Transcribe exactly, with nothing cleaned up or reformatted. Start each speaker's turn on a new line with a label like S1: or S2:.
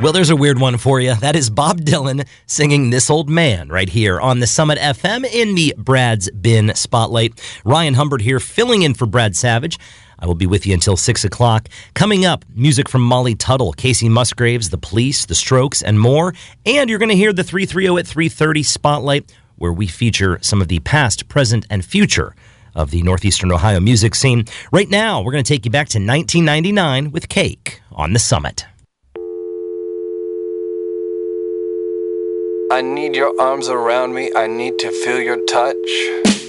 S1: Well, there's a weird one for you. That is Bob Dylan singing This Old Man right here on the Summit F M in the Brad's Bin Spotlight. Ryan Humbert here filling in for Brad Savage. I will be with you until six o'clock. Coming up, music from Molly Tuttle, Casey Musgraves, The Police, The Strokes, and more. And you're going to hear the three thirty at three thirty Spotlight, where we feature some of the past, present, and future of the Northeastern Ohio music scene. Right now, we're going to take you back to nineteen ninety-nine with Cake on the Summit.
S2: I need your arms around me, I need to feel your touch.